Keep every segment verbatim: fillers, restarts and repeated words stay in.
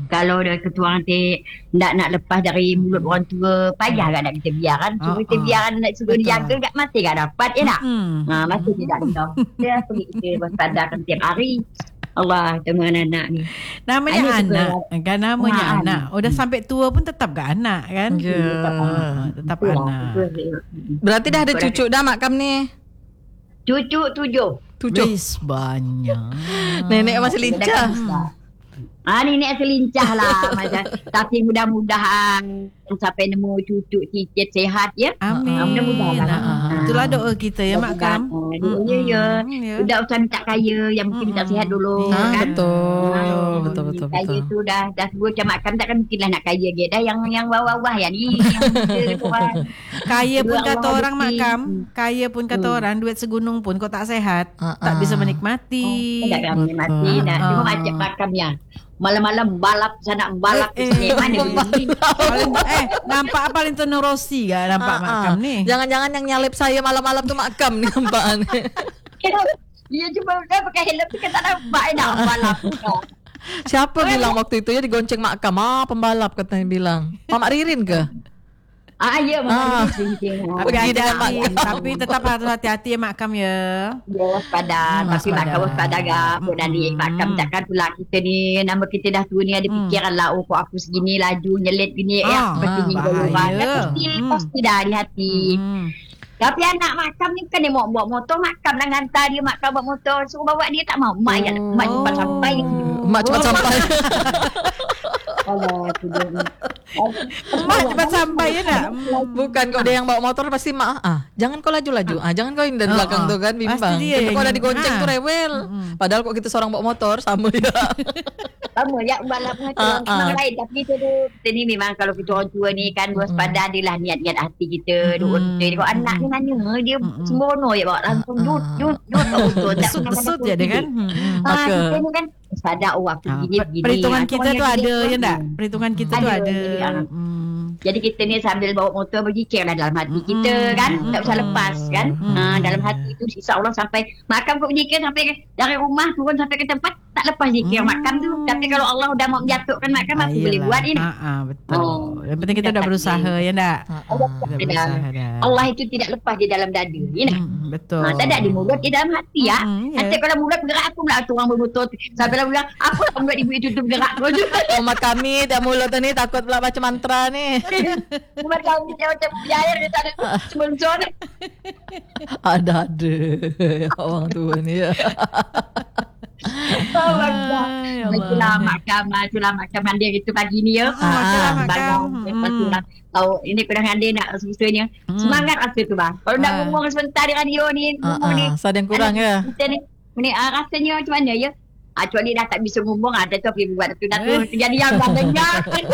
Kalau dah ketua nanti nak nak lepas dari mulut orang tua, payah kan nak kita biar kan. Cuma kita biar nak suruh dia jaga kat mati tak dapat ya nak. Ha, masa tidak dah. Dia pergi kita bersadarkan tiap hari. Allah tengok anak ni. Namanya Ayah anak juga. kan namanya Ha, anak. Oh dah sampai tua pun tetap gak anak kan? Ya. Tetap Betul, anak. betul. Berarti dah ada cucu dah Mak Kam ni. Cucu tujuh. Tujuh. Wis banyak. Nenek masih lincah. Ah, ni ni selincah lah macam. Tapi mudah-mudahan sampai nemu cucu cicit sehat ya. Amin. Ah, mudah-mudahan. Ah, ah. Itulah doa kita ya Mak Kam. Ya ya. Ya. Sudah usah minta kaya, yang mungkin minta sihat dulu Ah, kan. betul. Ah, Betul betul kaya betul. tu dah dah sebut macam Mak Kam takkan mungkinlah nak kaya dia dah yang yang bawah-bawah ya ni yang muda tu kan. Kaya pun Dua kata Allah orang Mak rezeki. Kam, kaya pun kata orang duit segunung pun kau tak sehat, Ah, tak ah. bisa menikmati. Tak kami mati dah. Cuma macam Mak Kam ya. Malam-malam balap sana balap Eh, eh, mana ni. Paling, eh nampak apa itu Rosi gak nampak Ah, Mak ah. Kam ni. Jangan-jangan yang nyalip saya malam-malam tu Mak Kam ni nampak ni. Dia cuma dah pakai helm tu kan tak nampak dah balap. Siapa bilang waktu itu ya digonceng Mak Kam? Ah, pembalap katanya bilang. Mamak Ririn ke? Ah ya Ah. mama cincin. Tapi Pergi dengan Mak hati-hati, Kam. tapi tetap harus hati-hati ya Mak Kam ya. Dia waspada, Hmm, tapi waspada. Mak Kam waspada gak. Pun nanti Mak Kam Hmm. takkan pula kita ni nama kita dah tua ni ada Hmm. fikiran lah, oh kok aku segini laju nyelit gini Ah, ya pasti ni bahaya. berubah. Pasti Hmm. pasti dah di hati. Hmm. Tapi anak Mak Kam ni kan dia mau bawa motor, Mak Kam nak hantar dia, Mak Kam bawa motor, suruh bawa dia tak mau. Mak yang Mak cepat sampai. Mak cepat sampai. Allah tu dia. Mak cepat sampai ya tak? Bukan kau dia yang bawa motor pasti mak ah jangan kau laju-laju ah jangan kau dari Ah, belakang ah. tu kan bimbang. Pasti dia Tapi yang- kau dah digonceng ah. tu rewel. Padahal kok kita seorang bawa motor sama ya. Sama ya balap Ah, macam ah. orang lain, tapi kita tu kita ni memang kalau kita orang tua ni kan waspada adalah niat-niat hati kita, doa kita ni. Kalau anak ni mana dia sembrono je bawa langsung dut dut dut betul tak Besut-besut je dia kan. Hmm, hmm. Ah, Maka- kita ni kan sadar oh aku Ah, begini per- begini. Perhitungan Ah, kita orang tu yang ada dia- ya tak? Perhitungan kita tu Ada, ada. jadi, ah. Hmm. Jadi kita ni sambil bawa motor berzikirlah dalam hati kita kan, tak usah lepas kan. Ha, dalam hati tu insya-Allah sampai makam kau berzikir sampai dari rumah turun sampai ke tempat tak lepas zikir makam tu. Tapi kalau Allah dah mau menjatuhkan makam aku boleh buat ini. Ah, ah, betul. Oh. Yang penting kita dah berusaha ya tak? Allah, Kita dia berusaha dah- dah. Allah itu tidak lepas di dalam dada. Ini. Hmm, betul. Ha, tak ada di mulut, di dalam hati ya. Hmm, ya. Nanti kalau mulut bergerak aku pula tu orang bermotor sampai lah bilang apa yang buat ibu itu tu bergerak kau je. Umat kami dah mulut ni takut pula baca mantra ni. Cuma kau dia macam biaya dia tak ada sponsor. Ada-ada orang tua ni ya. Oh, Ay, Allah. itulah makam, itulah makam dia itu pagi ni ya. Ah, itulah makam. Bangun, Hmm. lepas tu lah. Tahu ini kurang dia nak susahnya. Semangat rasa tu bang. Kalau nak Ah. ngomong sebentar di radio ni, Ah, ngomong ni. ah, sada yang kurang ya. Kita ni, ni ah, rasanya macam mana ya? Ah, kecuali dah tak bisa ngomong, ada tu pergi buat tu dah tu. Jadi yang dah dengar.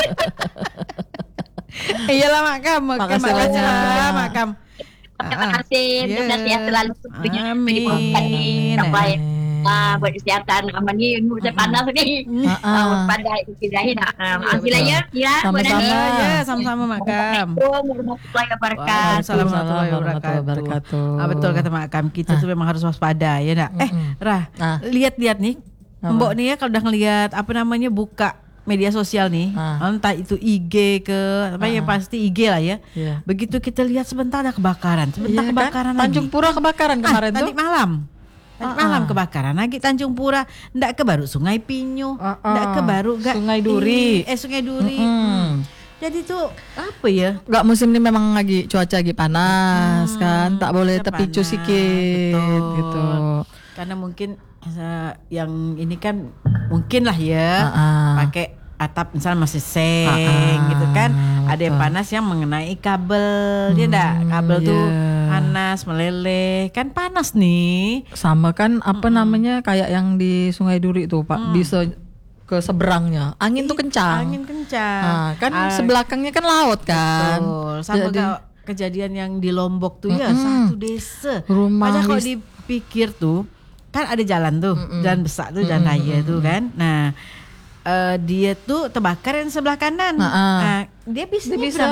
Iyalah makam, makam Makasih makasih lah banyak. makam. Terima kasih. Ya. Terima kasih selalu punya Amin. ni sampai ah buat kesihatan aman ni musim panas ni. Ah, ah. Ah pada kita dah nak. Ah sila ya. Sila buat Sama-sama. ni. Ya, sama-sama makam. Assalamualaikum warahmatullahi wabarakatuh. Waalaikumsalam warahmatullahi warahmatullahi wabarakatuh. wabarakatuh. Ah, betul kata makam. Kita tu memang harus waspada ya tak? Eh, Rah, Ah. lihat-lihat nih. Mbok nih ya kalau dah ngelihat apa namanya buka media sosial nih, Ah. entah itu I G ke, apa yang pasti I G lah ya. Iya. Begitu kita lihat sebentar ada kebakaran, sebentar Iya kan? kebakaran lagi. Tanjung Pura kebakaran kemarin ah, tuh. tadi malam. Tadi Ah, malam ah. kebakaran lagi Tanjung Pura, ndak ke baru Sungai Pinyu, Ah, ah. ndak ke baru gak Sungai Duri. Eh Sungai Duri. Hmm. Jadi tuh apa ya? Enggak musim ini memang lagi cuaca lagi panas kan, tak boleh cuaca terpicu panas, sikit betul. gitu. Karena mungkin uh, yang ini kan mungkin lah ya Ah, ah. pakai atap misalnya masih seng Ah, ah, gitu kan. Ada yang betul. panas yang mengenai kabel, dia enggak kabel tuh iya. panas meleleh kan panas nih. Sama kan apa namanya kayak yang di Sungai Duri tuh Pak, bisa ke seberangnya. Angin tuh kencang. Angin kencang. Nah, kan Ah, sebelakangnya kan laut kan. betul. Sama Jadi- kayak kejadian yang di Lombok tuh ya Mm-mm. satu desa. Rumah Padahal kalau lis- dipikir tuh kan ada jalan tuh, jalan besar tuh, jalan raya tuh kan. Nah, eh, dia tuh terbakar yang sebelah kanan. Nah, ah. Nah, dia bisa Dia bisa. nyebrang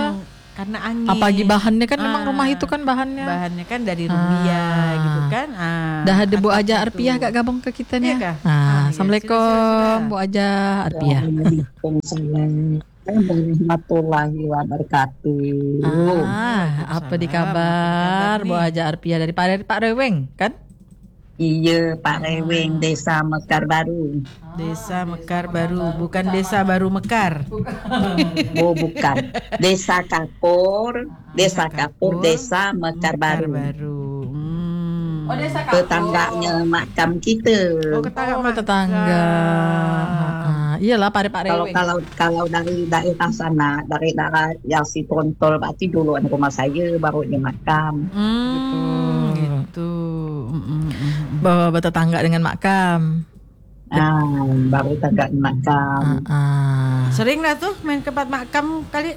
karena angin. Apalagi bahannya kan memang Ah, rumah itu kan bahannya. bahannya kan dari rumbia Ah. gitu kan. Ah, Dah ada Bu atap Aja itu. Arpiah Kak gabung ke kita nih. Iya kah? Ah, Ah, iya. Assalamualaikum Sila, sila, Bu Aja Arpiah. Waalaikumsalam warahmatullahi wabarakatuh. Ah, apa di kabar Bu Aja Arpiah dari Pak dari Pak Reweng kan? Iya, Pak Reweng, Desa Mekar Baru. Desa Mekar Baru, bukan Desa Baru Mekar. Oh, bukan. Desa Kapur, Desa Kapur, Desa Mekar Baru. Baru. Hmm. Oh, Desa Tetangganya makam kita. Oh, tetangga. Oh, tetangga. Ah, iyalah Pak Pak Kalau Reweng. kalau kalau dari daerah sana, dari daerah Yasi Tontol, berarti dulu ada rumah saya, baru di makam. Hmm, gitu. Mm, mm, mm. Bawa tetangga dengan makam. Ah, baru tegak di makam. Ah, ah. Sering lah tuh main ke tempat makam kali.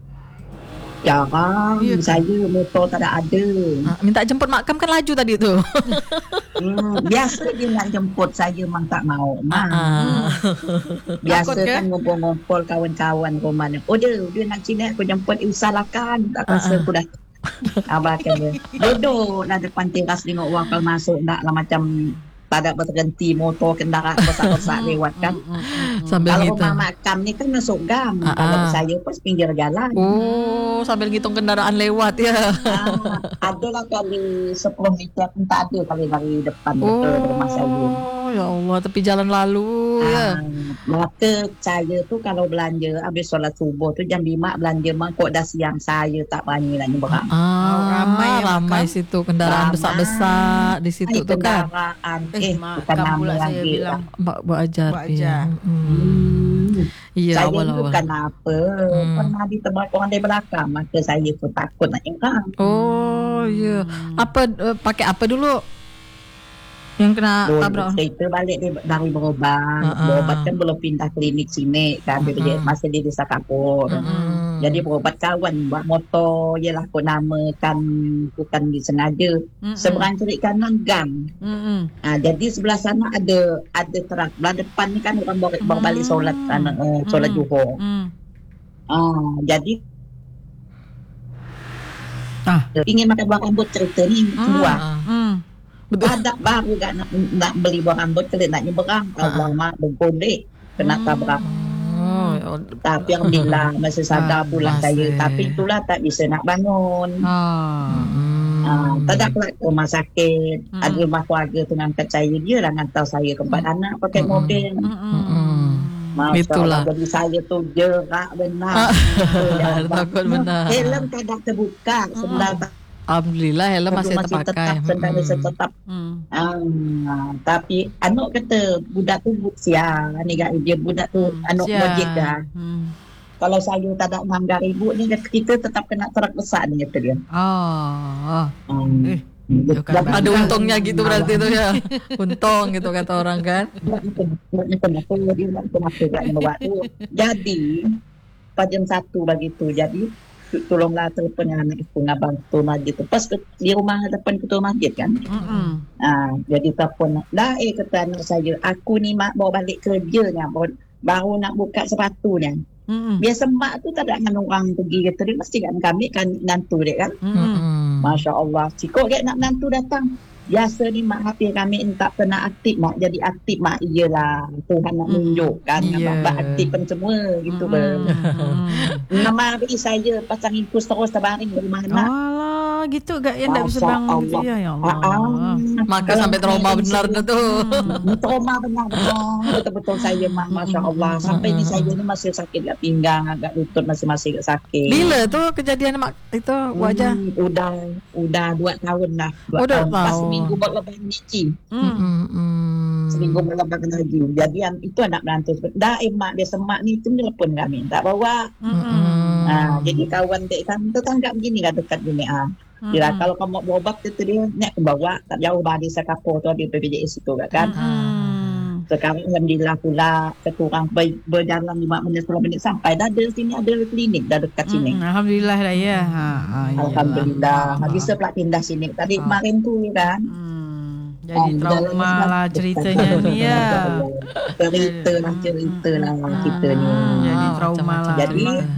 Jarang, Iya. saya motor tak ada ada. Ah, minta jemput makam kan laju tadi tu. Hmm, biasa dia nak jemput saya memang tak mau. Ah, Mak. ah. Biasa Takut ke? kan ngumpul-ngumpul kawan-kawan rumah ni. Oh dia, dia nak sini aku jemput, usahakan. Tak rasa aku dah. Abang kan dia. Duduk lah depan teras tengok orang kalau masuk. Tak lah macam tak ada berhenti motor kendaraan besar-besar lewat kan. Sambil Kalau gitu. rumah makam ni kan masuk gang. Ah, Kalau ah. saya pas pinggir jalan. Oh, sambil ngitung kendaraan lewat ya. Ah, ada lah kali sepuluh meter pun tak ada kali dari depan ke rumah saya. Oh, ya Allah, tepi jalan lalu ya. Ah, maka saya tu kalau belanja habis solat subuh tu jam lima belanja mangkuk dah siang, saya tak berani nak nyeberang. Ah, Oh, ramai ya ramai makam. situ kendaraan Ramai. besar-besar di situ Hai, tu kan. kendaraan Eh, eh, makam bukan nama pula saya lagi bilang. Mbak Bu Ajar. Bu Ajar. Hmm. Hmm. Iya, Saya awal-awal. bukan apa Hmm. pernah ditebak orang dari belakang, maka saya pun takut nak nyeberang. Oh, ya. Apa uh, pakai apa dulu? Yang kena Dulu tabrak. cerita balik dari, dari berobat. Ah, ah. Berobat kan belum pindah klinik sini kan. Dia Mm-mm. masih di Desa Kapur. Mm-mm. Jadi berobat kawan buat motor, yelah aku namakan bukan disengaja. Mm-mm. Seberang kiri kanan gang. Mm-mm. Ah, jadi sebelah sana ada ada terak. Belah depan ni kan orang bawa, bawa balik solat kan, uh, solat Mm. Zuhur. Mm. Ah, jadi Ah. ingin makan buah rambut cerita ni keluar. Ah. Mm. Betul. Ada baru kan nak, nak beli buah rambut kali nak nyeberang. Allah mak bergolek kena tabrak. Oh, ya Allah. Tapi alhamdulillah masih sadar Ah, pula masih. saya. Tapi itulah tak bisa nak bangun. Ah. Hmm. Ah, tak ada pula ke rumah sakit. Hmm. Ada rumah keluarga tu ngangkat saya, dia lah hantar saya ke tempat anak pakai Hmm. mobil. Mm-mm. Masya Itulah. Allah, jadi saya tu jerak benar. Takut benar. Helm tak ada terbuka. Sebelah Alhamdulillah helm masih terpakai. tetap, sedang Mm-mm. masih tetap. Mm. Ah, tapi anak kata budak tu sial. Ni gak dia budak tu Hmm, anak sial. wajib dah. Hmm. Kalau saya tak ada enam ribu ni kita tetap kena terak besar ni kata dia. Oh. Hmm. Eh, Jadi, kan Ada untungnya gitu berarti itu ya. Untung gitu kata orang kan. kenapa dia nak kenapa kat buat tu. Jadi pada jam satu begitu. Jadi tolonglah telefon anak aku nak bantu masjid tu. Pas ke, di rumah depan ketua masjid kan. Mm-mm. Ah, jadi telefon. Dah eh kata anak saya, aku ni mak bawa balik kerja ni. Baru, baru nak buka sepatu ni. Mm-mm. Biasa mak tu tak ada dengan orang pergi kata dia mesti kan kami kan nantu dia kan. Mm-mm. Mm-mm. Masya Allah. Cikgu dia nak nantu datang. Biasa ni mak hati kami tak pernah aktif mak jadi aktif mak iyalah Tuhan nak Mm. tunjuk kan Iya. yeah. aktifkan semua gitu ber. Mm-mm. Nama hari saya pasang infus terus terbaring dari mana. Alah, gitu gak yang tak bisa Masya bangun gitu Allah. ya, ya Ah, Allah. ah. Maka Kalau sampai trauma hari benar saya- dah tu. Hmm, trauma benar-benar betul-betul saya mak Masya Allah sampai ni saya ni masih sakit kat pinggang agak lutut masih-masih sakit. Bila tu kejadian mak itu wajah? Hmm, udah udah dua tahun lah. Dua Oh, dua tahun. Pas tahun. seminggu buat lepas biji. Mm. Mm-mm. Seminggu melepas lagi. Jadi yang itu anak berantus. Dah emak dia semak ni tu telepon kami. Tak bawa. Mm-mm. Ah, jadi kawan dia kan tetangga begini lah dekat dunia. Ah. Dia kalau kamu mau berobat itu dia nak ke bawah. Tak jauh dari Sekapur tu di P P J S itu kan. Mm. Sekarang alhamdulillah pula keturang ber- berjalan lima minit sepuluh minit sampai dah ada sini ada klinik dah dekat sini. Mm, Alhamdulillah dah ya. Ha, ha, iyalah. Alhamdulillah. Bisa pula pindah sini. Tadi Ah. kemarin tu kan. Hmm, jadi Ah, trauma jalan- lah ceritanya ni ya. Cerita lah cerita lah kita ni. Hmm, jadi Ah, trauma lah. macam-macam Jadi Mm-mm.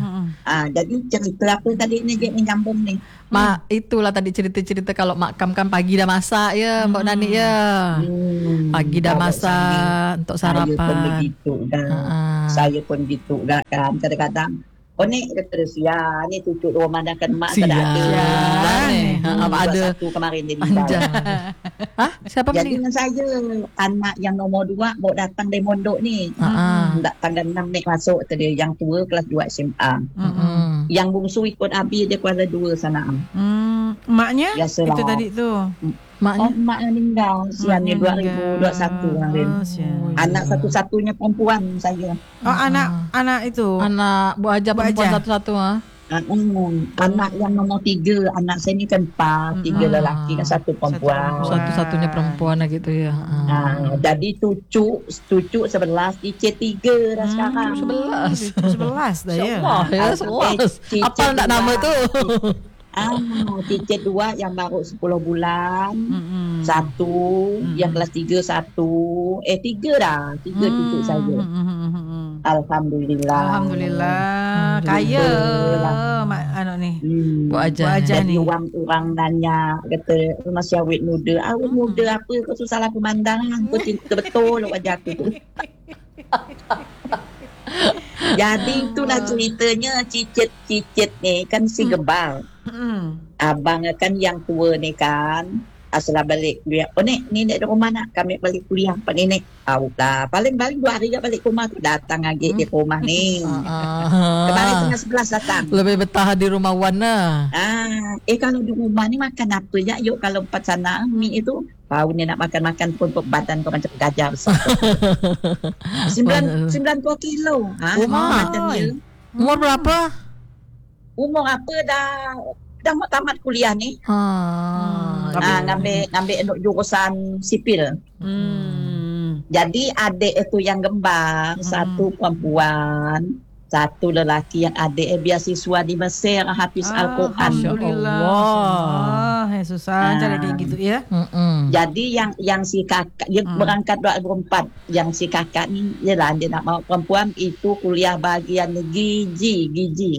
Ah, jadi cerita apa tadi ni je menyambung ni. Mak, itulah tadi cerita-cerita kalau makam kan pagi dah masak ya, Mbak Nani ya. Hmm, Pagi dah kalau masak saya- untuk Saya pun sarapan. begitu dah. Ah. Saya pun gitu dah kan. Kadang-kadang oh ni kata dia ni cucu rumah dah kan mak tak Sial. ada. Ni, ha, Hmm, Mak buat ada. satu kemarin dia Anjay. tinggal. Hah? Siapa Jadi ni? dengan saya anak yang nombor dua bawa datang dari mondok ni. Ah, ah. Tak tanggal enam ni masuk tu dia. Yang tua kelas dua S M A. Mm-mm. Yang bungsu ikut Abi dia kuala dua sana. Hmm, maknya Biasalah. itu tadi tu. Oh, Maknya mak yang meninggal siang ni Maknya dua ribu dua puluh satu meninggal. kemarin. Oh, sial. Anak satu-satunya perempuan saya. Oh, anak anak itu. anak Bu Aja Bu perempuan Aja. satu-satu ah. Uh, mm, anak yang nombor tiga, anak saya ni kan empat, tiga Mm. lelaki dan satu perempuan. perempuan. Satu-satunya perempuan lah gitu ya. Ah. Ah, jadi cucu, cucu sebelas, cicit tiga dah Hmm, sekarang. sebelas. Itu sebelas dah ya. Allah ya, Ah, sebelas. cicit Apa nak nama dua. tu? Ah, cicit dua yang baru sepuluh bulan, Mm-mm. satu, Mm. yang kelas tiga satu, eh tiga dah, tiga cucu Hmm, saya. hmm, hmm, hmm, hmm. Alhamdulillah. Alhamdulillah. Kaya mak anu ni. Hmm. Bu Aja. Bu Aja Jadi ni. orang-orang nanya kata masih awet muda. Awet muda apa kau tu salah pemandangan. Kau cinta betul wajah aku tu. Jadi itulah ceritanya cicit-cicit ni kan si gebal. Hmm. Abang kan yang tua ni kan asal balik kuliah. Oh nek, ni nek di rumah nak kami balik kuliah. Pak nenek. Tahu lah. Paling-paling dua hari balik rumah tu datang lagi di rumah ni. Kemarin Ah. tengah sebelas datang. Lebih betah di rumah Wan lah. Ah, eh kalau di rumah ni makan apa ya? Yuk kalau empat sana mie itu tahu ni nak makan-makan pun untuk badan kau macam gajah besar. Sembilan sembilan puluh kilo. Ha, Oh, my. macam dia. Umur berapa? Umur apa dah dah mau tamat kuliah ni? Ah. Ah, ngambil ngambil untuk jurusan sipil. Hmm. Jadi adik itu yang gembar, satu perempuan, satu lelaki yang adik eh, beasiswa di Mesir hafiz Al-Quran. Alhamdulillah. Allah. Ah, eh, susah Ah. cari kayak gitu ya. Mm-mm. Jadi yang yang si kakak dia Hmm. berangkat dua ribu empat, yang si kakak ni jelah dia nak bawa perempuan itu kuliah bahagian gizi, gizi.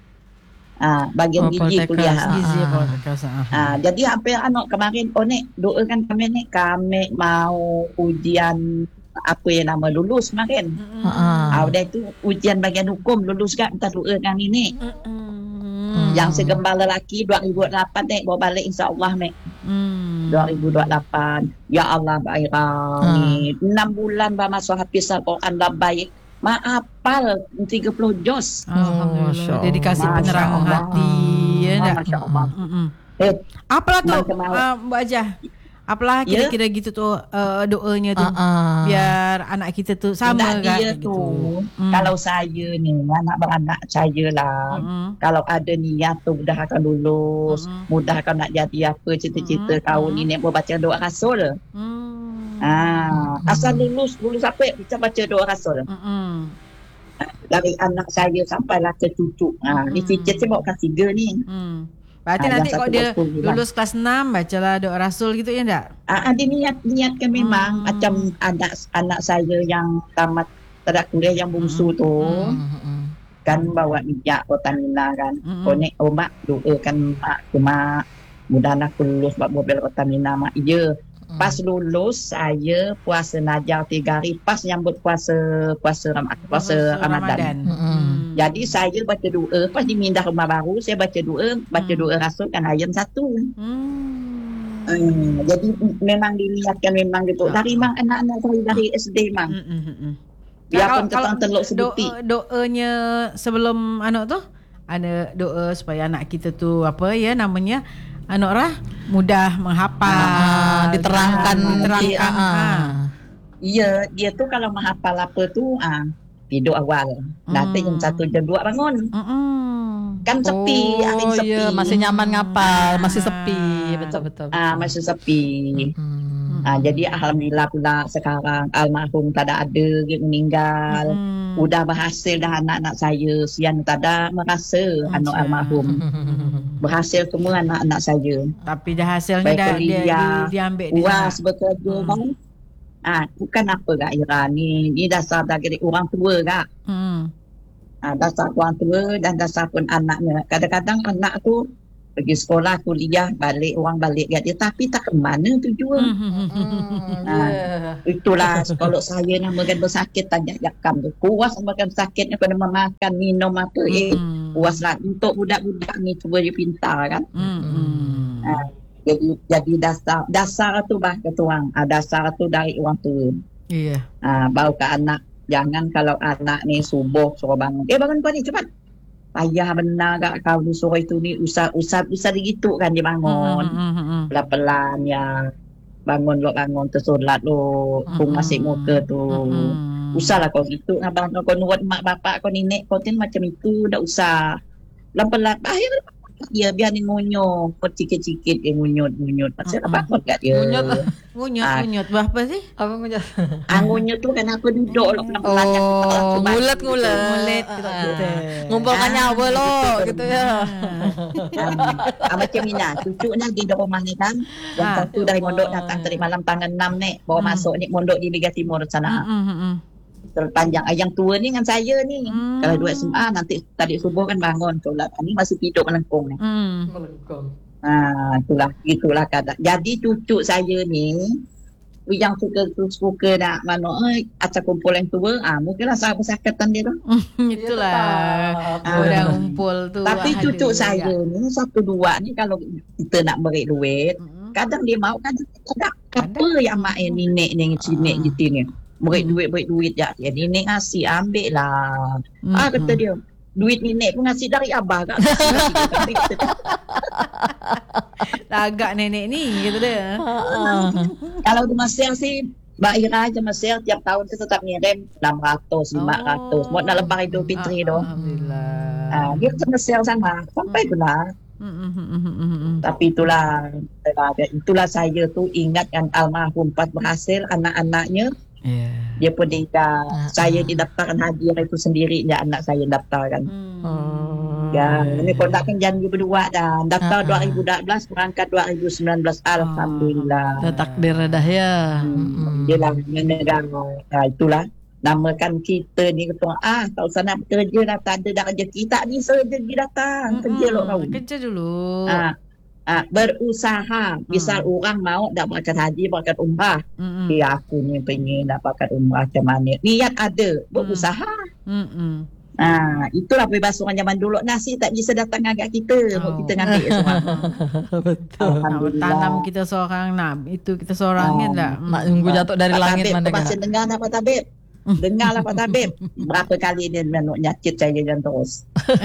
Ah, bagian Oh, gizi Poltekkes. kuliah. Gizi Ah. apa kasa. Ah, jadi hampir anak kemarin oh nek doakan kami ni kami mau ujian apa yang nama lulus kemarin. Ah. Ah, udah itu ujian bagian hukum lulus kan kita doakan ini. Hmm. Yang segembar lelaki dua ribu lapan nek bawa balik insya-Allah nek. Hmm. dua ribu dua puluh lapan. Ya Allah Baira ni enam bulan ba masuk hafiz Al-Quran dah baik. Maafal tiga puluh juz. Masya Alhamdulillah. Allah. Dia dikasih Masya penerangan Allah. hati ya tak? Masya Allah. Mm-mm. Eh, Apalah tu Macam mana? uh, Mbak Ajah. Apalah Ya? kira-kira gitu tu uh, doanya tu Ah, ah. biar anak kita tu sama tak kan dia kayak tu. gitu. Hmm. Kalau saya ni anak beranak saya lah. Mm-mm. Kalau ada niat tu mudah akan lulus, Mm-mm. mudah akan nak jadi apa cita-cita Mm-mm. tahun ni nek baca doa Rasul. Hmm. Ah, asal lulus lulus apa bisa baca doa Rasul. Mm-mm. Dari anak saya sampailah ke cucu. Ah, ni Mm-mm. cicit saya bawa kelas tiga ni. Hmm. Berarti Ah, nanti yang kalau satu dia bawa sepuluh bulan. lulus kelas enam bacalah doa Rasul gitu ya enggak? Ah, ada niat-niatkan memang Hmm. macam anak anak saya yang tamat tadak kuliah yang bungsu tu Mm-mm. kan bawa minyak Pertamina kan. Mm-mm. Konek oh mak doakan mak ke mak mudah aku lulus buat mobil Pertamina mak. Ya. Pas lulus saya puasa najar tiga hari pas nyambut puasa puasa Ram- puasa Ramadan. Mm-mm. Jadi saya baca doa pas dimindah rumah baru saya baca doa baca Hmm. doa Rasul kan ayat satu. Hmm. Hmm, jadi memang diniatkan memang gitu. Dari mang anak-anak saya dari S D mang. Mm, mm, mm, mm. Biarpun Nah, kalau- ketang teluk kalau sebuti. doa, doanya sebelum anak tu ada doa supaya anak kita tu apa ya namanya anak rah mudah menghafal, Ah, diterangkan diterangkan. ah, ah. Ah. Iya, dia tu kalau menghafal apa tu ah tidur awal. Nanti jam Hmm. satu jam dua bangun. Mm-mm. Kan sepi, hari Oh sepi. iya, masih nyaman ngapal, masih Ah. sepi, betul betul. Ah masih sepi. Hmm. Ah jadi alhamdulillah pula sekarang almarhum tak ada ada dia meninggal. Mm. Udah berhasil dah anak-anak saya. Sian tak ada merasa anak Sian. almarhum. Berhasil semua anak-anak saya. Tapi dah hasilnya Baik dah dia, dia, kuliah, dia ambil dia. Puas bekerja Hmm. kan. Ah bukan apa kak Ira ni. Ni dasar dari orang tua kak. Hmm. Ah, dasar orang tua dan dasar pun anaknya. Kadang-kadang anak tu pergi sekolah, kuliah, balik, orang balik kat dia. Tapi tak ke mana tujuan. Hmm, Ah, yeah. Itulah kalau saya namakan bersakit tanya jakam tu. Puas namakan sakitnya kena makan, minum apa. Eh, Hmm. puas lah. Untuk budak-budak ni cuba dia pintar kan. Hmm. Ah, jadi jadi dasar dasar tu bah kata orang. Ah, dasar tu dari orang tua. Iya. Ah, baru ke anak. Jangan kalau anak ni subuh suruh bangun. Eh bangun kau ni cepat. Payah benar kat kau ni suruh itu ni usah usah usah digitu kan dia bangun. Hmm, hmm, hmm. Pelan-pelan ya. Bangun lo bangun tersolat lo. Pung masih muka tu. Hmm. Usahlah kau gitu abang kau nurut mak bapak kau nenek kau tu macam itu dah usah. Pelan-pelan. Akhir dia biarin ngunyut. Kau cikit-cikit dia ngunyut-ngunyut. Pasal apa kau kat dia. Ngunyut. Ngunyut, Ah. ngunyut. Apa sih? Apa ngunyut? Ah, ngunyut tu kan aku duduk lo pelan-pelan. Oh, ngulet-ngulet. Ngulet Ah, kita. ah. kita. Ngumpulkan Ah, nyawa lo gitu ya. Ah, macam ni lah. Cucu ni di rumah ni kan. Yang Ah. satu dari mondok datang tadi malam tanggal enam ni. Bawa masuk ni mondok di Liga Timur sana. Hmm, hmm, hmm. Terpanjang. Ah, yang tua ni dengan saya ni. Hmm. Kalau dua S M A nanti tadi subuh kan bangun. Solat. Ni masih tidur melengkung ni. Hmm. Ah, itulah. Itulah keadaan. Jadi cucu saya ni. Yang suka suka nak mana eh, acak kumpul yang tua. Ah, mungkinlah saya persakatan dia tu. Itulah. Ya, Orang Ah. ngumpul tu. Tapi ada cucu juga. saya ni satu dua ni kalau kita nak beri duit. Hmm. Kadang dia mau, kadang tak. Apa yang mak yang nenek ni, cinek Ah. gitu ni. Beri Hmm. duit, beri duit je. Ya, nenek ngasih, ambil lah. Hmm. Ah, kata dia. Duit nenek pun ngasih dari abah kak. Agak nenek ni kata dia. Kalau di Mesir sih, Mbak Ira aja Mesir tiap tahun tu tetap ngirim enam ratus, lima ratus. Mau nak lebar Idul Fitri tu. Alhamdulillah. Ah, dia ke Mesir sana. Sampai tu lah. Hmm, hmm, hmm, hmm, hmm, hmm. Tapi itulah, itulah saya tu ingatkan almarhum Pat berhasil anak-anaknya. Ya. Dia pun nikah. Ah, Saya didaftarkan hadiah itu sendiri je anak saya daftarkan. Hmm. Oh. Ya, ini kontakkan janji berdua dah. Daftar Ah, ah. dua ribu dua belas, berangkat dua ribu sembilan belas. Alhamdulillah. Dah takdir dah ya. Hmm. Dia lah negara. Nah, itulah. Namakan kita ni ketua. Ah, tak usah nak bekerja dah. Tak ada dah rezeki. Tak bisa rezeki datang. Kerja lo kau. Kerja dulu. Ah, ah, berusaha. Misal orang mau dah berangkat haji, berangkat umrah. Hmm. Eh, aku ni pengen nak berangkat umrah macam mana. Niat ada. Berusaha. Hmm. Hmm. Ah, itulah perbebasan zaman dulu. Nasi tak bisa datang agak kita. Oh. Oh. Kita ngambil semua. Betul. Nak bertanam kita seorang, nak itu kita seorang kan tak? Nak nunggu jatuh dari Pak langit Tabib, mana masih kan? dengar nak Pak Tabib? Dengarlah Pak Tabib. Berapa kali dia menuk nyakit saya jangan terus.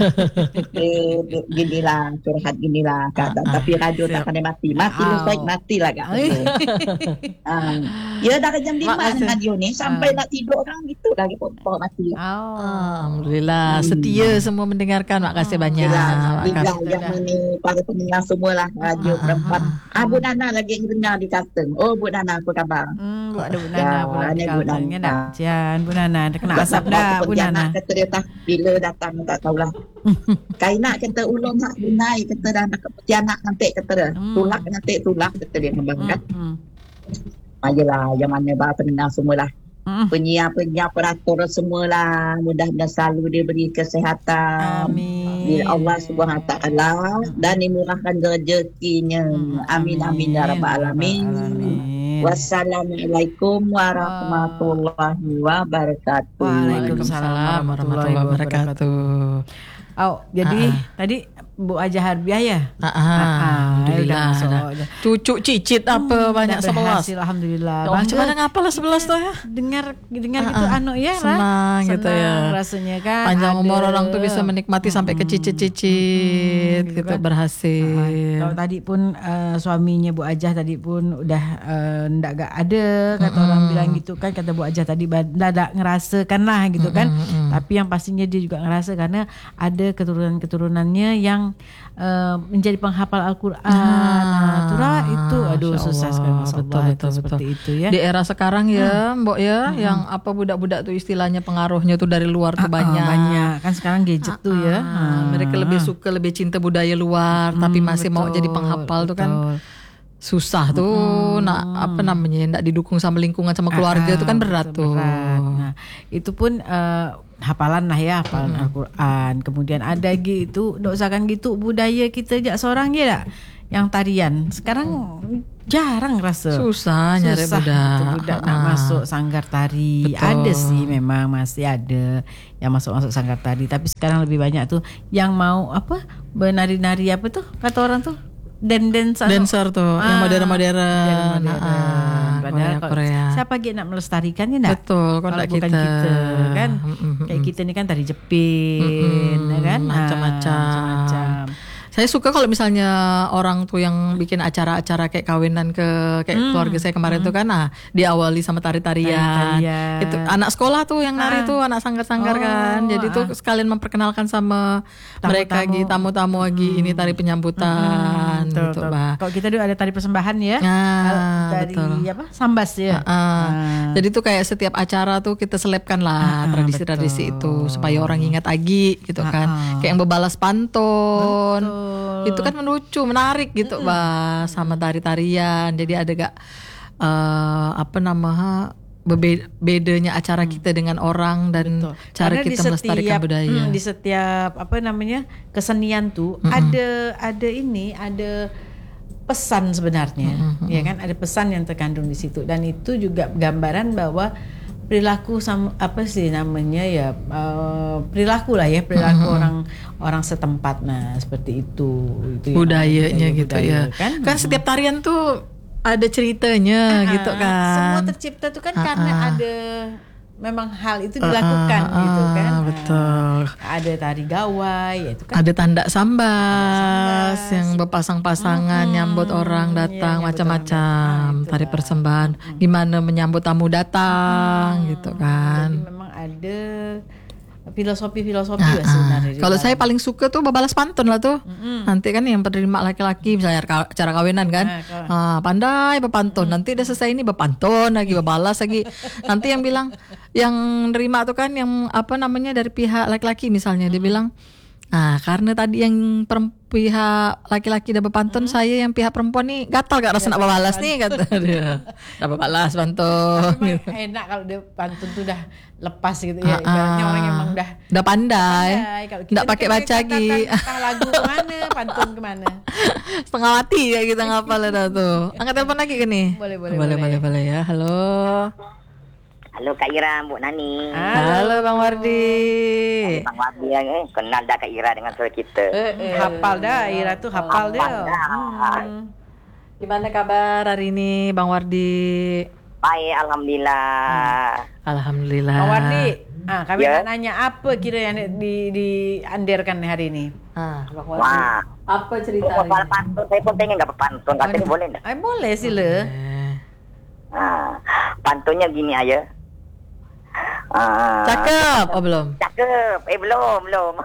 eh, ginilah, curhat ginilah. Kata. Tapi radio tak pandai mati. Mati lu Au. baik, matilah kat radio. Ah, ya dah jam lima Makasih. radio ni. Sampai Ah. nak tidur orang gitu dah. Bawa mati. Oh. Alhamdulillah setia semua mendengarkan. Makasih banyak. Itulah, tiga Makasih. yang ni para pendengar semualah radio perempuan. Ah, Bu Nana lagi dengar di Kalteng. Oh, Bu Nana apa khabar? Hmm, buat ada Bu Ya, Nana pula di ada Bu Kalteng Nana. kan dah. Cian Bu Nana dah kena asap Nak dah bawa Bu Pontianak, Nana. kata dia tak bila datang tak tahulah. Kainak kata ulun hak bunai kata dah nak ke Pontianak nanti kata dia. Hmm. Tulak nanti tulak kata dia membangkat. Hmm. Ayolah yang mana bah pendengar semualah. Hmm. Penyiar-penyiar peratur semualah mudah-mudahan selalu diberi kesihatan. Amin. Bila Allah Subhanahu Wa Taala dan dimurahkan rezekinya. Amin amin ya rabbal alamin. Alamin. Wassalamualaikum warahmatullahi wabarakatuh. Waalaikumsalam warahmatullahi wabarakatuh. Oh, jadi Ah. tadi Bu Aja Harbiah ya? Ah, ah, Alhamdulillah. dah masuk. Dah. Cucu cicit apa banyak Dah sebelas. berhasil, Alhamdulillah. Oh, macam mana ngapa lah sebelas tuh ya? Dengar dengar Ah, gitu ah. anu ya lah. Senang gitu ya. Rasanya kan. Panjang ada. umur orang tuh bisa menikmati sampai ke cicit-cicit Mm-mm, gitu kan. berhasil. Kalau tadi pun uh, suaminya Bu Ajah tadi pun udah uh, ndak gak ada kata Mm-mm. orang bilang gitu kan, kata Bu Ajah tadi dah dak ngerasakan lah gitu kan. Mm-mm. Tapi yang pastinya dia juga ngerasa karena ada keturunan-keturunannya yang uh, menjadi penghafal Al-Qur'an. Ah, Nah, Tura itu aduh Masya susah Allah. sekali masyaallah. Betul, Itu betul, seperti betul. itu ya. Di era sekarang ya, Mbok ya, yang apa budak-budak tuh istilahnya pengaruhnya tuh dari luar tuh Ah, ah, banyak. banyak kan sekarang gadget tuh ya. Ah, mereka lebih suka, lebih cinta budaya luar, tapi Hmm, masih mau betul, jadi penghafal tuh kan betul. susah tuh. Nak apa namanya, nak didukung sama lingkungan sama keluarga Ah, tuh kan ah, berat betul, tuh. berat. Nah, itu pun uh, hafalan lah ya, hafalan Mm-mm. Al-Quran. Kemudian ada gitu, dok usahakan gitu budaya kita jak seorang je tak yang tarian. Sekarang jarang rasa. Susah nyari Susah budak. tu budak nak Ah. masuk sanggar tari. Betul. Ada sih memang masih ada yang masuk-masuk sanggar tari, tapi sekarang lebih banyak tuh yang mau apa bernari-nari apa tuh kata orang tuh dan dance Dancer tuh yang Ah, modern-modern. modern. Ah, Padahal Korea, kalau Korea. siapa lagi nak melestarikannya nak? Betul, kalau Kalau nggak bukan kita. kita, kan? Mm-mm, Kayak mm-mm. kita ni kan tari jepit, Mm-mm, ya kan? Ah, macam-macam. macam-macam. Saya suka kalau misalnya orang tuh yang bikin acara-acara kayak kawinan ke kayak Hmm. keluarga saya kemarin tuh kan, nah diawali sama tari-tarian. Tari-tarian. Itu anak sekolah tuh yang nari Ah. tuh anak sanggar-sanggar Oh, kan. Jadi tuh ah. sekalian memperkenalkan sama Tamu-tamu. mereka gitu, tamu-tamu lagi ini tari penyambutan Betul, gitu, betul. Bah. Kalau kita dulu ada tari persembahan ya. Nah, Kalau dari betul. apa? Sambas ya. Ah, Ah. Jadi tuh kayak setiap acara tuh kita selipkan lah Ah, tradisi-tradisi betul. itu supaya orang ingat lagi gitu kan. Ah, ah. Kayak yang bebalas pantun. Betul. Itu kan lucu, menarik gitu, Bah, sama tari-tarian. Jadi ada gak eh, apa namanya bebe- bedanya acara kita dengan orang dan Betul. cara Karena kita di melestarikan setiap, budaya. hmm, di setiap apa namanya kesenian tuh Mm-mm. ada ada ini ada pesan sebenarnya, Mm-mm. ya kan? Ada pesan yang terkandung di situ dan itu juga gambaran bahwa perilaku sama apa sih namanya ya eh, perilaku lah ya perilaku Mm-mm. orang orang setempat, nah seperti itu, itu yang Budayanya budaya- gitu budaya, ya. kan? Kan setiap tarian tuh ada ceritanya Ah, gitu kan. Semua tercipta tuh kan Ah, karena ah. ada memang hal itu Ah, dilakukan ah, gitu kan. ah, Ah, betul. Ada tari gawai itu kan. Ada tanda sambas, Sambas. yang berpasang-pasangan Mm-mm. nyambut orang Iya, datang nyambut macam-macam, orang datang. Ah, tari itulah. persembahan, gimana menyambut tamu datang gitu Jadi kan. memang ada filosofi-filosofi Ah, lah ah. sebenarnya. di Kalau dalam. saya paling suka tuh babalas pantun lah tuh. Mm-mm. Nanti kan yang penerima laki-laki misalnya ka- acara kawinan kan, Ah, kalau- ah, pandai berpantun. Nanti udah selesai ini berpantun lagi, berbalas lagi. Nanti yang bilang, yang nerima tuh kan yang apa namanya dari pihak laki-laki misalnya dia bilang, ah karena tadi yang perem- pihak laki-laki udah berpantun, saya yang pihak perempuan nih gatal gak rasa nak berbalas nih kata dia. Udah berbalas pantun. Memang enak kalau dia pantun tuh udah lepas gitu ya. Ah, Ibaratnya ah. orang yang emang udah Udah pandai. pandai. Kalau kita Nggak ni pakai kan baca lagi. kata- kata lagu kemana, pantun kemana. Setengah mati ya kita ngapal dah tuh. Angkat telepon lagi ke nih? Boleh, boleh, boleh, boleh. boleh, boleh ya. Halo. Halo Kak Ira, Bu Nani. Halo Bang Wardi. Bang Wabi eh, kenal dah Kak Ira dengan suara kita. Eh, hafal dah, Ira tuh hafal dia. Hafal dah. Hmm. Gimana kabar hari ini Bang Wardi? Baik, alhamdulillah. Alhamdulillah. Bang Wardi, ah, kami Ya. nak nanya apa kira yang di diandirkan hari ini? Ah, Bang Wardi. Wah, Apa cerita kalau hari soal ini? pantun saya pun pengen dapat pantun. Katanya boleh tak? Ay, boleh sila. Eh, Ah, pantunnya gini aja. Ah, Cakep. Oh belum. Cakep. Eh belum, belum.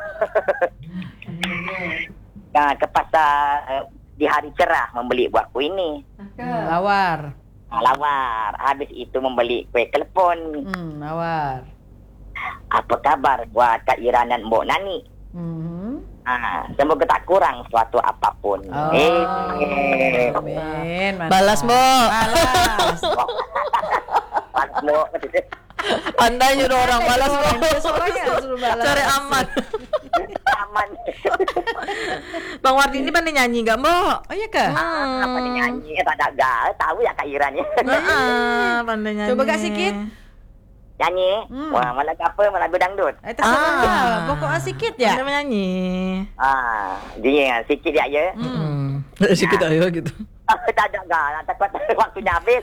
Nah, ke pasar eh, di hari cerah membeli buah kue ini. Lawar. Ah, lawar. Habis itu membeli kue telepon. Hmm, lawar. Apa kabar buat Kak Ira dan Mbok Nani? Hmm. Ah, semoga tak kurang suatu apapun. Oh. Eh, eh. Amin. mantap. Balas, Mbok. Balas. Pas Mbok. Pandai nyuruh orang balas Orang Mbok. dia seorangnya suruh balas. Cari aman. Aman. Bang Wardi ini pandai nyanyi gak Mbok? Oh iya kah? Ah, apa dia nyanyi? Eh, tak ada gal. Tahu ya Kak Ira ni. Ah, pandai nyanyi. Coba kak sikit. Nyanyi. Hmm. Wah, malah apa? Malah dangdut. Eh, terserah. Ah. Pokoknya sikit Pandai ya. menyanyi. Ah, dia sikit dia ya. Hmm. Sikit ayo gitu. Ah, tak ada gal. Takut waktunya habis.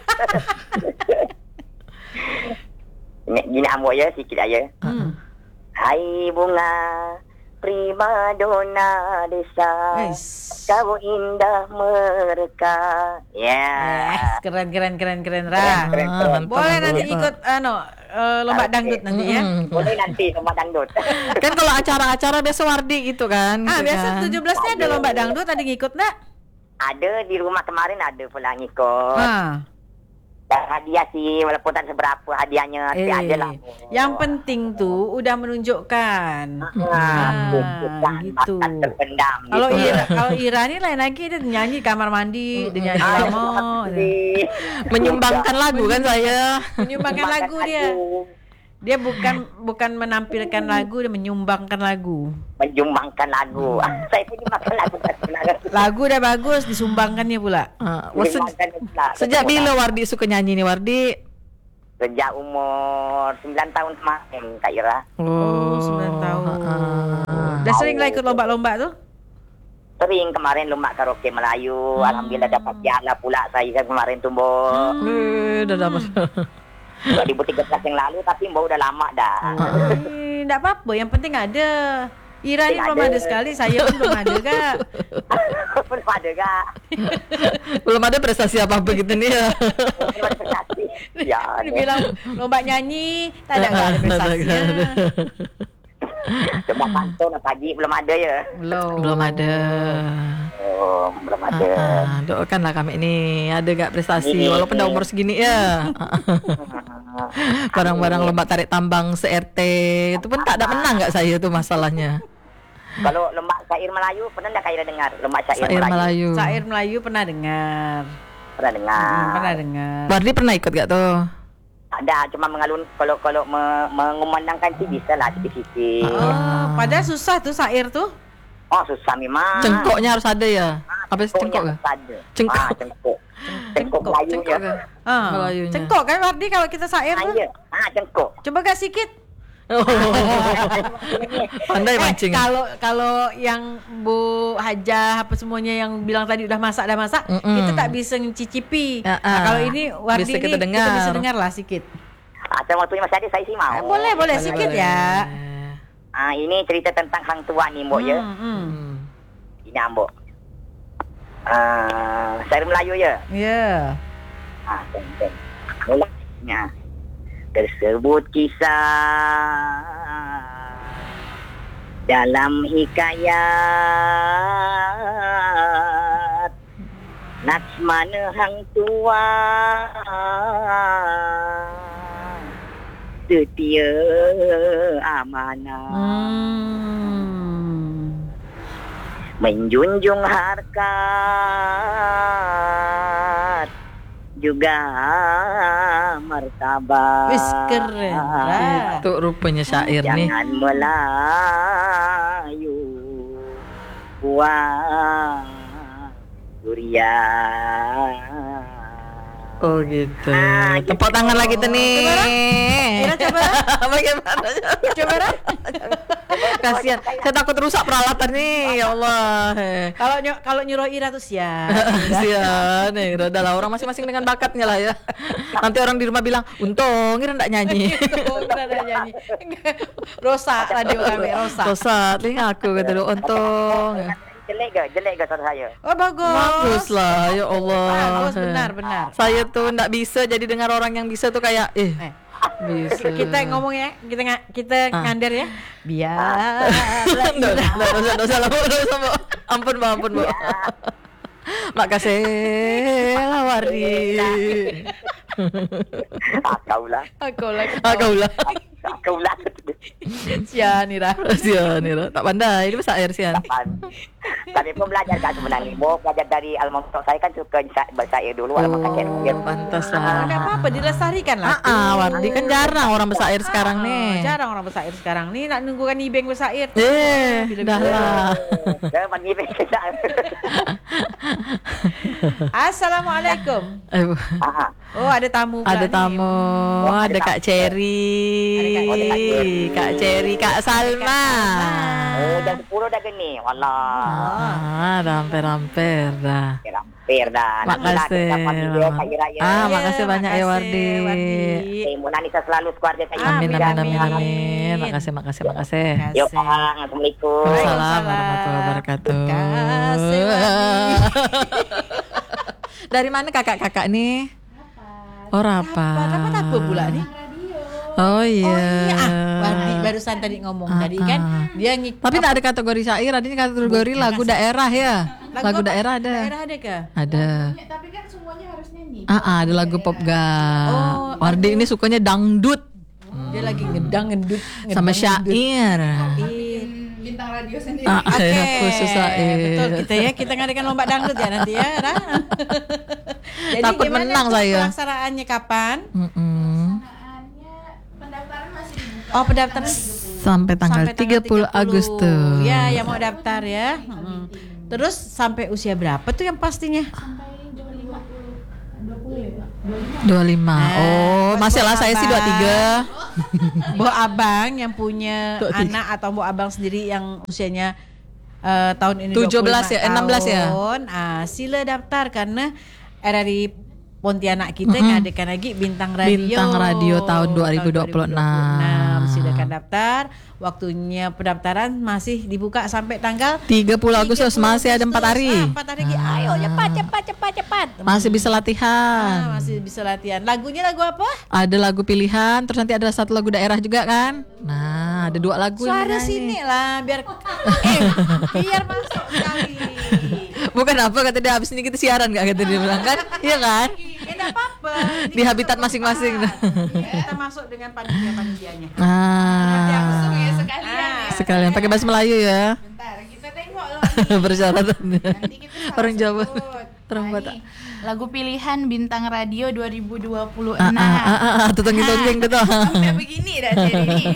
Ini gini ambo ya sikit aja. Hmm. Hai bunga primadona desa. Guys. Kau indah mereka. Ya. Eh, keren keren keren keren Keren, Ra. keren, Ah, keren. mantap, Boleh nanti mantap. ikut ano eh, lomba Oke. dangdut nanti ya. Mm. Boleh nanti sama dangdut. Kan kalau acara-acara biasa Wardi gitu kan. Ah, gitu biasa kan. tujuh belasnya ada lomba dangdut, ada ngikut enggak? Ada di rumah kemarin ada pula ngikut. Ah. Dan hadiah sih walaupun tak seberapa hadiahnya tapi Eh, ada lah. yang penting tuh udah menunjukkan. Ah, Ah, tunjukkan gitu. bakat terpendam. Kalau gitu. Ira, kalau Ira ni lain lagi dia nyanyi kamar mandi, dia nyanyi Ah, lama, seperti- Menyumbangkan lagu kan saya. menyumbangkan lagu dia. Dia bukan bukan menampilkan lagu, dia menyumbangkan lagu. Menjumbangkan lagu. Hmm. Saya punya makan lagu sebenarnya. Lagu dah bagus, disumbangkannya pula. Ah, wah, se- Menjumbangkan pula. sejak bila Wardi suka nyanyi nih Wardi? Sejak umur sembilan tahun kemarin Kak Ira. Oh, sembilan tahun. ah. Dah sering lah ikut lomba-lomba tu? Sering kemarin lomba karaoke Melayu. Hmm. Alhamdulillah dapat piala pula saya kan kemarin tu, Mbok. Eh, dah dapat. dua ribu tiga belas yang lalu tapi Mbok udah lama dah. Eh, tak apa-apa, yang penting ada. Ira ni Penting belum ada. ada sekali, saya pun belum ada Kak. Belum ada Kak. Belum ada prestasi apa-apa gitu nih ya. Belum ada prestasi. Ya. Dia bilang lomba nyanyi, tak ada nggak ada prestasinya. Coba pantau nak pagi belum ada ya. Belum. Belum ada. Oh, belum ada. Ah, doakanlah kami ini ada gak prestasi Ini. walaupun dah umur segini ya. Barang-barang lomba tarik tambang se-R T itu pun tak ada menang gak saya tuh masalahnya. Kalau lomba syair Melayu pernah tak Kak Ira dengar? Lomba syair, Syair Melayu. Melayu. Syair Melayu pernah dengar. Pernah dengar. Hmm, pernah dengar. Bardi pernah ikut gak tuh? Ada cuma mengalun kalau kalau me, mengumandangkan sih bisa lah sedikit-sedikit. Oh, padahal susah tuh syair tuh. Oh, susah memang. Cengkoknya harus ada ya. Apa sih cengkok Cengkok ke? ada. Cengkok. Ah, cengkok. Cengkok Melayu Cengkok ya. ke? Ah, Melayunya. cengkok kan Wardi kalau kita syair Ah, tuh. iya. Ah, cengkok. Coba gak sikit. Oh. Pandai Eh, mancing. kalau kalau yang Bu Hajah apa semuanya yang bilang tadi udah masak dah masak, Mm-mm. kita tak bisa mencicipi. Ya, Nah, ah. kalau ini Wardi Bisa ini kita dengar. bisa dengar lah sikit. Ah, sama waktunya masih ada saya sih mau. Eh, boleh boleh sikit ya. Ah, ini cerita tentang hang tua nih, Mbok ya. Hmm, hmm. Hmm. Ini Mbok. Ah, syair Melayu ya. Ya. Ah, teng-teng. Mulanya tersebut kisah dalam hikayat Laksmana hang tua setia amanah Hmm. menjunjung harkat juga martabat. Wis keren lah. Itu rupanya syair nih. Jangan Melayu buah durian. Oh gitu. Ah, gitu. Tepuk tangan lagi tuh nih. Ira coba. Bagaimana? Coba Ra. Kasihan. Saya takut rusak peralatan nih. Ya Allah. Kalau ny- kalau nyuruh Ira tuh siap. Kasihan nih. Udah lah orang masing-masing dengan bakatnya lah ya. Nanti orang di rumah bilang, untung Ira enggak nyanyi. Oh, kira ada nyanyi. Rosak radio kami, rosak. Tosat, lihat aku kata dia, untung. Jelek ke? Jelek ke suara saya? Oh, bagus. Bagus lah, ya Allah. Bagus, benar, benar. Saya tuh enggak bisa jadi dengar orang yang bisa tuh kayak, eh, Eh, bisa. kita ngomong ya, kita nga- kita Ah. ngander ya. Biar Dosa, dosa, dosa, dosa, dosa, Bu. Ampun, Bu, ampun, Bu. Makasih lah Wardi. Ah, kau lah. aku lagi. Ah, kau lah. Ah, kau lah. Sian Ira. Sian nih, tak pandai. Ini bahasa air sian. Kami pun belajar kan sebenarnya. Mau belajar dari almarhum saya kan suka bersair dulu. Oh, Almarhum kakek. pantas Ah, lah. enggak apa-apa, dilestarikan lah. Ah, ah, Wardi kan jarang orang bersair sekarang Ah, nih. Jarang orang bersair sekarang nih, nak nunggu kan Ibeng bersair. Eh, Bila-bila. dah lah. Saya mandi kita. Assalamualaikum. Eh, Bu. Ah, Oh, ada tamu pula Ada nih. tamu, ada Kak Cherry, Ada Kak Cherry. Kak Cherry, Kak Salma. oh, jam sepuluh dah gini. Wallah. Ah, ramper-ramper dah. Hampir dah. Makasih. Ah, makasih banyak ya Wardi. Eh, Mona Nisa selalu keluarga saya. Amin, Amin, amin, amin, amin. amin. Makasih, makasih, makasih. Yo, Bang. Assalamualaikum. Waalaikumsalam warahmatullahi wabarakatuh. Kasih, Wardi. Dari mana kakak-kakak nih? Oh, Rapa. Apa apa pula nih? Oh iya. Oh iya, ah, Wardi barusan tadi ngomong Ah, tadi kan ah. dia ngik. Tapi nggak ada kategori syair, ada ini kategori lagu daerah ya. Lagu apa? daerah ada. Daerah ada kah? Ada. Tapi kan semuanya harus nyanyi. Ah, ah, ada lagu pop gas. Oh, Wardi ini sukanya dangdut Dia lagi ngedang ngendut sama ngedang, ngedut. syair. Ih. Bintang radio sendiri. Ah, Oke, ya, khusus syair. betul kita ya kita ngadakan lomba dangdut ya nanti ya. Ra. Jadi Takut gimana menang tuh saya. Pelaksanaannya kapan? Mm-mm. Pelaksanaannya pendaftaran masih Oh, pendaftaran sampai tanggal, sampai tiga puluh Agustus. Ya, yang mau daftar ya. Mm. Terus sampai usia berapa tuh yang pastinya? dua puluh lima. Oh, buat masih lah saya sih dua puluh tiga. Mbok abang yang punya anak atau mbok abang sendiri yang usianya eh, tahun ini tujuh belas dua puluh lima ya, enam belas ya? tahun, ah, sila daftar karena R R I Pontianak kita Mm-mm. ngadakan lagi Bintang Radio. Bintang Radio tahun dua ribu dua puluh enam. Silakan daftar. Waktunya pendaftaran masih dibuka sampai tanggal tiga puluh Agustus, masih ada empat hari. Ah, empat hari lagi. Ayo cepat cepat cepat cepat. Masih bisa Ah, latihan. masih bisa latihan. Lagunya lagu apa? Ada lagu pilihan, terus nanti ada satu lagu daerah juga kan. Nah, ada dua lagu. yang Suara dinyanyi. sini lah biar eh biar masuk sekali. Bukan apa kata dia, habis ini kita siaran gak kata dia bilang kan? Iya kan? Ya enggak apa-apa. Di habitat masing-masing. Ya, kita masuk dengan panitia-panitianya. Ah, Ya sekalian ya. sekalian pakai bahasa Melayu ya. Bentar, kita tengok loh. Persyaratannya. Nanti kita salah Orang Jawa. sebut. Orang Nah, Batak. ini lagu pilihan Bintang Radio dua ribu dua puluh Ah, enam. ah, ah, ah, ah, tutung-tutung gitu. Sampai begini dah jadi ini.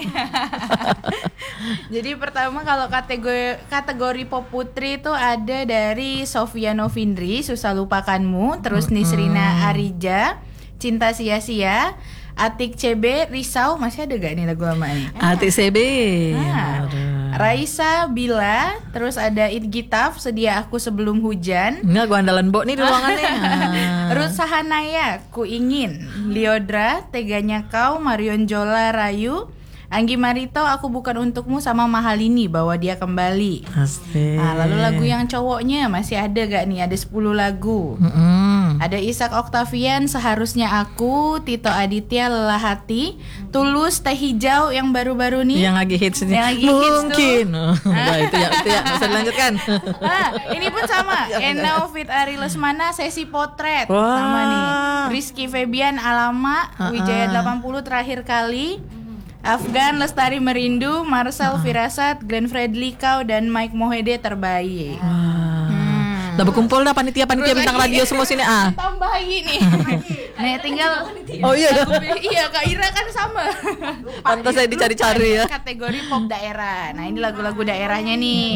Jadi pertama kalau kategori kategori pop putri itu ada dari Sofia Novindri, Susah Lupakanmu, terus Nisrina Arija, Cinta Sia-sia, Atik C B, Risau, masih ada gak nih lagu lama nih? Atik C B. Nah, Raisa Bila, terus ada It Gitaf, Sedia Aku Sebelum Hujan, Ini lagu andalan Bo nih di ruangan nih. Ah. Ruth Sahanaya, Ku Ingin, Liodra, Teganya Kau, Marion Jola Rayu, Anggi Marito, Aku Bukan Untukmu, sama Mahalini, Bawa Dia Kembali. Asik. Nah, lalu lagu yang cowoknya masih ada gak nih? Ada sepuluh lagu. Mm-mm. Ada Ishak Octavian, Seharusnya Aku, Tito Aditya, Lelah Hati, Tulus, Teh Hijau yang baru-baru nih. Yang lagi hits ini. Yang lagi hits tuh. Mungkin. Udah itu ya, itu ya, bisa dilanjutkan. Ah, ini pun sama. Eno Fit Ari Lesmana, Sesi Potret. Wah. Sama nih. Rizky Febian, Alama, Wijaya delapan puluh Terakhir Kali, Afgan, Lestari Merindu, Marcel Firasat, Glenn Fredly Kau, dan Mike Mohede Terbaik. Udah berkumpul dah panitia-panitia Terus bintang lagi- radio semua sini ah. Tambahi nih. Nih tinggal Oh iya dah. iya Kak Ira kan sama. Pantas saya dicari-cari ya. Kategori pop daerah. Nah, ini lagu-lagu daerahnya nih.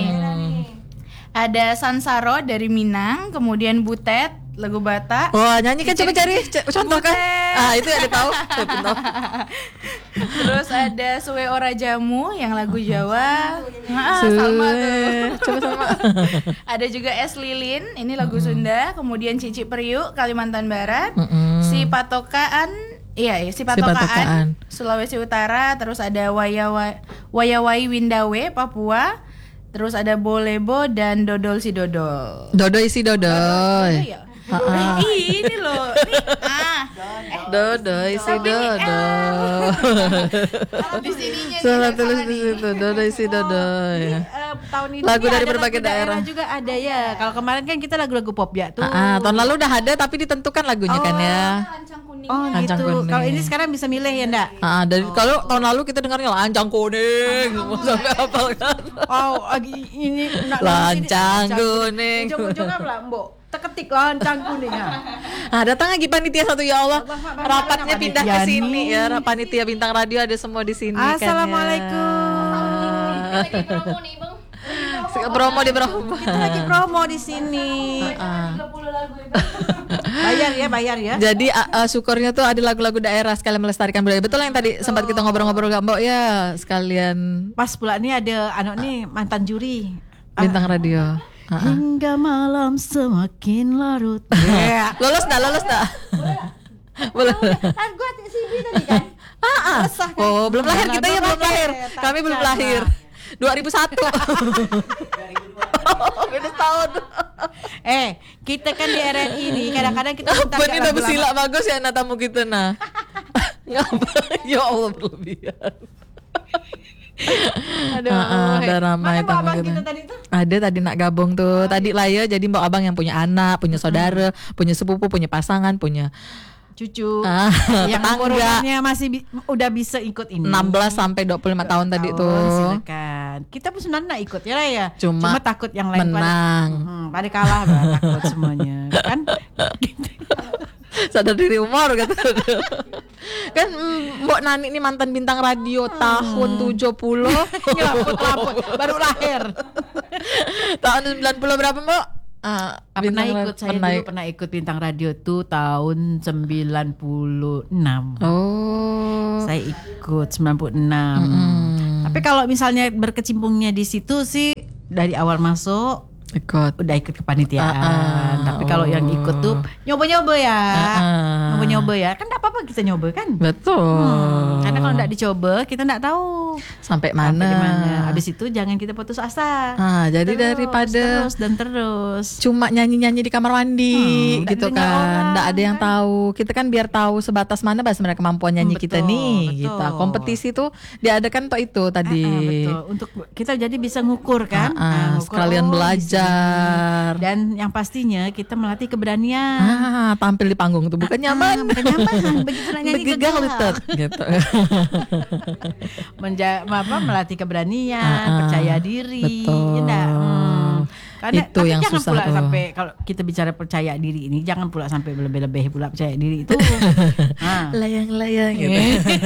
Ada Sansaro dari Minang, kemudian Butet, lagu Batak. Wah, nyanyi kan coba cari c- contoh kan. Butet. Ah, itu ada tahu. Saya pun tahu. Terus ada Suwe Ora Jamu yang lagu Jawa. Ah, sama tuh. Coba sama. Ada juga Es Lilin, ini lagu Sunda. Kemudian Cici Periuk, Kalimantan Barat. Mm-mm. Si Patokaan, iya ya, si Patokaan, Patokaan. Sulawesi Utara. Terus ada Wayawa, Wayawai Windawe, Papua. Terus ada Bolebo dan Dodol si Dodol. Dodoy si Dodoy. Ya? Ah, ah. Ih, ini loh, ini ah, Dodoy si Tapi ini Dodoy. di sininya nih, Salah yang tulis salah di nih. situ, Dodoy si Dodoy. Eh, tahun ini Lagu dari ada berbagai lagu daerah. juga ada ya. Kalau kemarin kan kita lagu-lagu pop ya tuh. Ah, ah, tahun lalu udah ada tapi ditentukan lagunya kan ya. Lancang kuning. Oh Lancang gitu. kuning. Kalau ini sekarang bisa milih ya ndak? Ah, dari kalau tahun lalu kita dengarnya lancang kuning, sampai hafal kan. Oh, lagi ini nak Lancang kuning. Ujung-ujung apa lah, Mbok? Teketik lancang kuning ha. Ah, datang lagi panitia satu ya Allah. Allah, Mak, Rapatnya banyak pindah ke panitia sini nih. ya. Panitia bintang radio ada semua di sini kan ya. Assalamualaikum. Lagi promo nih, Bang. Promo di promo. Kita lagi promo di sini. tiga puluh lagu itu. Bayar ya, bayar ya. Jadi uh, uh, syukurnya tuh ada lagu-lagu daerah sekalian melestarikan budaya. Betul yang tadi sempat kita ngobrol-ngobrol gak Mbok ya, sekalian Pas pula nih ada anak nih mantan juri. bintang radio. Ah, ah. Hingga malam semakin larut. Yeah. Lolos dah, lolos dah. Boleh. Kan gua C V tadi kan. Ah, ah. Oh, belum lahir kita ya, belum lahir. Kami belum lahir. dua ribu satu. Oh, beda tahun. Eh, kita kan di R R I ini kadang-kadang kita minta Apa ini udah lagu bersila lama. bagus ya anak tamu kita nah. Ngapain? Ya Allah berlebihan. Aduh, Ah, ah, ada eh. ramai Mana tamu abang kita. kita tadi tuh? Ada tadi nak gabung tuh. Tadi lah ya, jadi mbak abang yang punya anak, punya saudara, punya sepupu, punya pasangan, punya Cucu ah, yang umur tetangga. umurnya masih bi- udah bisa ikut ini. enam belas sampai dua puluh lima tahun tadi Tahun, tuh. Silakan. Kita pun sebenarnya nak ikut ya Raya. Cuma takut yang lain menang. pada, hmm, pada kalah bah, takut semuanya. Kan? Sadar diri umur kata. Kan mm, Mbok Nani ini mantan bintang radio tahun tujuh puluh. Laput-laput baru lahir. Tahun sembilan puluh berapa, Mbok? Ah, Pernah bintang ikut ra- saya pernah dulu ik- pernah ikut bintang radio tuh tahun sembilan puluh enam. Oh. Saya ikut sembilan puluh enam. Mm-mm. Tapi kalau misalnya berkecimpungnya di situ sih dari awal masuk Ikut. udah ikut kepanitiaan. Ah, ah, Tapi kalau yang ikut tuh nyoba-nyoba ya. Ah, ah. Nyoba-nyoba ya. Kan enggak apa-apa kita nyoba kan. Betul. Hmm, karena kalau enggak dicoba kita enggak tahu Sampai mana? sampai di mana. Habis itu jangan kita putus asa. Ah, jadi Terus, daripada terus dan terus. cuma nyanyi-nyanyi di kamar mandi Hmm, gitu nggak didengar kan, orang, nggak ada yang kan. tahu. Kita kan biar tahu sebatas mana bahas mereka kemampuan nyanyi Hmm, kita betul, nih, betul. gitu. Kompetisi tuh diadakan toh itu tadi. Ah, ah, betul. Untuk kita jadi bisa ngukur kan. Ah, ah, Ah, ngukur, sekalian oh, di belajar. sini. Dan yang pastinya kita melatih keberanian. Ah, tampil di panggung tuh bukan nyaman, bukan nyaman. Begitu nak nyanyi begegang gagal. lutut, gitu. Menja- apa, melatih keberanian, Ah, ah. percaya diri. Betul. Ya enggak? Hmm. Karena Itu tapi yang jangan susah pula tuh. sampai kalau kita bicara percaya diri ini jangan pula sampai lebih-lebih pula percaya diri itu. Ah. Layang-layang gitu.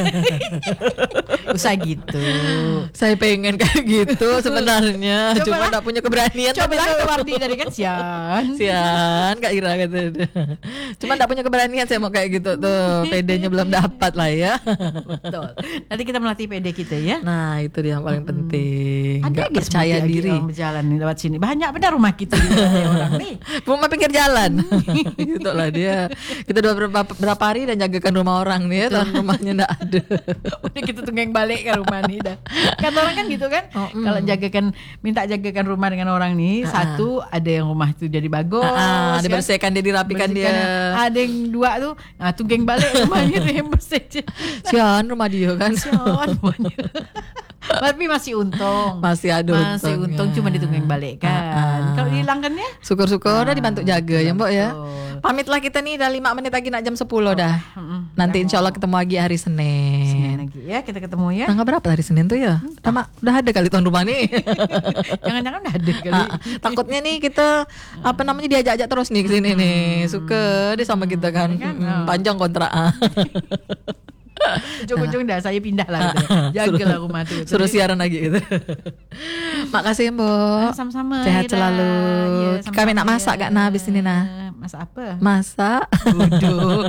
Usah gitu. Saya pengen kayak gitu sebenarnya, cuma Cobalah. nggak punya keberanian. Coba tapi lah tuh- Wardi dari kan Sian. Sian Kak Ira gitu. Cuma enggak punya keberanian saya mau kayak gitu tuh. P D-nya belum dapat lah ya. Betul. Nanti kita melatih P D kita ya. Nah, itu dia yang paling penting. Enggak guys, percaya seperti diri. orang berjalan nih lewat sini. Banyak benar rumah kita di orang nih. Rumah pinggir jalan. Gitu lah dia. Kita udah berapa, berapa hari dan jagakan rumah orang nih ya, dan rumahnya enggak ada. Udah kita tunggeng balik ke rumah nih dah. Kata orang kan gitu kan. Oh, mm. Kalau jagakan minta jagakan rumah dengan orang nih, satu ada yang rumah itu jadi bagus. Ah, kan? dibersihkan dia, dirapikan dia. Bersihkan. Ada yang dua tuh, nah tunggeng balik rumahnya tuh yang bersih. Sian rumah dia kan. Sian rumahnya. Tapi masih untung. Masih ada Masih untungnya. untung cuma ditunggeng balik kan. Ah, ah. Kalau dihilangkannya Syukur-syukur udah dibantu jaga ya Mbok ya. betul. Pamitlah kita nih, udah lima menit lagi nak jam sepuluh dah. Mm-mm. Nanti insya Allah ketemu lagi hari Senin Senin. lagi ya kita ketemu ya. Tanggal berapa hari Senin tuh ya? Udah, ma- udah ada kali tuan rumah nih. Jangan-jangan udah ada kali. Ah, takutnya nih kita apa namanya diajak-ajak terus nih ke sini nih. Suka dia sama kita kan. Kan, Mm, oh. panjang kontrak. ah. Ujung-ujung dah saya pindah lah gitu. Jagalah rumah tuh. Suruh siaran lagi gitu. Makasih Mbok. Ah, sama-sama. Sehat Ira. selalu. Ya, Kami nak sama-sama, masak ya. gak nah habis ini nah? Masak apa? Masak. Bodoh.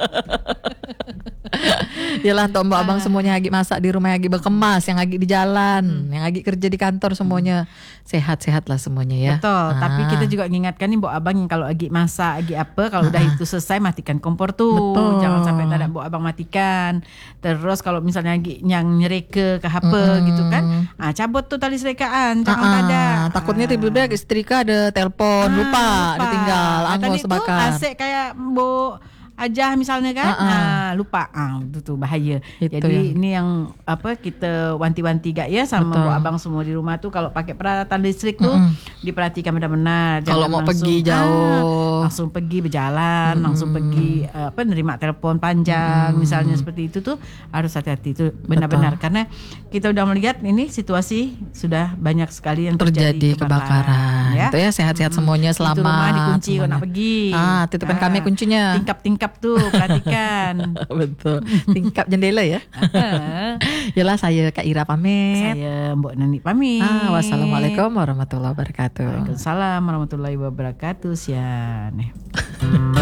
Yalah untuk mbak abang semuanya lagi masak di rumah, lagi berkemas, yang lagi di jalan, yang lagi kerja di kantor semuanya sehat-sehat lah semuanya ya. Betul, Ah. tapi kita juga ngingatkan nih Mbok Abang yang kalau lagi masak, lagi apa, kalau udah itu selesai matikan kompor tuh. Betul. Jangan sampai tak ada Mbok Abang matikan. Terus kalau misalnya lagi yang nyereka ke H P gitu kan, ah cabut tuh tali serekaan, jangan Ah, ada. ah, takutnya tiba-tiba setrika ada telepon, lupa, ditinggal, Nah, anggos tadi tuh sebakar. asik kayak Mbok Ajah misalnya kan, Ah, ah. nah lupa, ah itu tuh bahaya. Itu Jadi yang- ini yang apa kita wanti-wanti gak ya sama Betul. Mbok Abang semua di rumah tuh kalau pakai peralatan listrik tuh Mm-mm. diperhatikan benar-benar. Kalau Jangan mau langsung, pergi jauh. ah, langsung pergi berjalan, langsung pergi eh, apa nerima telepon panjang misalnya seperti itu tuh harus hati-hati itu benar-benar karena kita udah melihat ini situasi sudah banyak sekali yang terjadi kebakaran. ya. Itu ya sehat-sehat semuanya, Itu selamat. rumah dikunci kalau semuanya. nak pergi. Ah, titipkan kami kuncinya. Tingkap-tingkap tuh perhatikan. Betul. Tingkap jendela ya. Ah, Yalah saya Kak Ira pamit. Saya Mbok Nani pamit. Ah, wassalamualaikum warahmatullahi wabarakatuh. Waalaikumsalam warahmatullahi wabarakatuh. Sian.